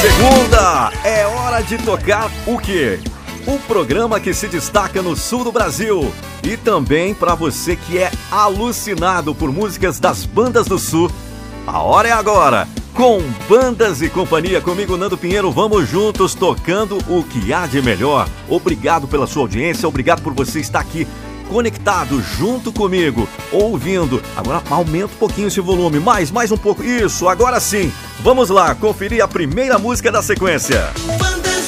Segunda, é hora de tocar o quê? O programa que se destaca no sul do Brasil. E também para você que é alucinado por músicas das bandas do sul. A hora é agora. Com Bandas e Companhia, comigo Nando Pinheiro, vamos juntos tocando o que há de melhor. Obrigado pela sua audiência, obrigado por você estar aqui conectado junto comigo, ouvindo. Agora aumenta um pouquinho esse volume, mais um pouco. Isso, agora sim. Vamos lá, conferir a primeira música da sequência.